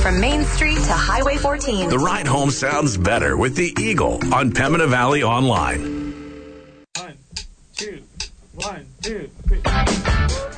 from Main Street to Highway 14. The ride home sounds better with the Eagle on Pembina Valley Online. 1, 2, 1, 2, 3.